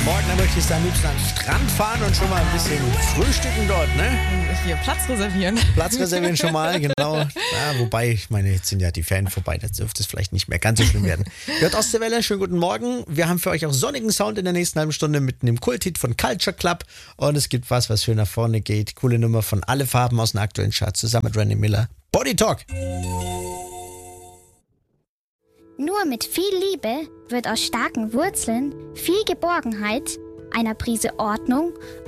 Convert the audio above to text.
Morgen, dann möchte ich am liebsten an den Strand fahren und schon mal ein bisschen frühstücken dort, ne? Hier Platz reservieren. Platz reservieren schon mal, genau. Ja, wobei, ich meine, jetzt sind ja die Ferien vorbei, da dürfte es vielleicht nicht mehr ganz so schlimm werden. Hört Ostseewelle, schönen guten Morgen. Wir haben für euch auch sonnigen Sound in der nächsten halben Stunde mit einem Kulthit von Culture Club und es gibt was schön nach vorne geht. Coole Nummer von Alle Farben aus dem aktuellen Chart zusammen mit Randy Miller. Body Talk. Nur mit viel Liebe wird aus starken Wurzeln viel Geborgenheit, einer Prise Ordnung